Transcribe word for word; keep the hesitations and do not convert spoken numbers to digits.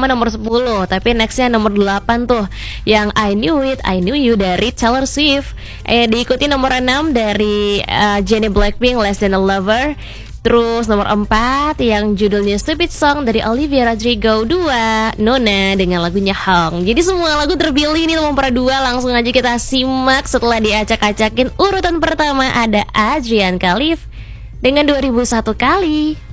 pertama nomor sepuluh, tapi nextnya nomor delapan tuh, yang I Knew It, I Knew You dari Taylor Swift. Eh, diikuti nomor enam dari uh, Jennie Blackpink, Less Than a Lover. Terus nomor empat yang judulnya Stupid Song dari Olivia Rodrigo. Dua, Nona dengan lagunya Hung. Jadi semua lagu terpilih nih nomor dua. Langsung aja kita simak. Setelah diacak-acakin, urutan pertama ada Adrian Khalif dengan dua ribu satu kali.